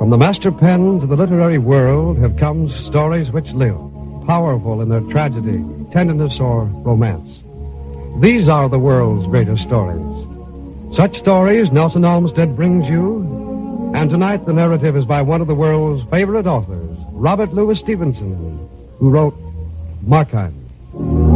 From the master pen to the literary world have come stories which live, powerful in their tragedy, tenderness, or romance. These are the world's greatest stories. Such stories Nelson Olmsted brings you, and tonight the narrative is by one of the world's favorite authors, Robert Louis Stevenson, who wrote Markheim.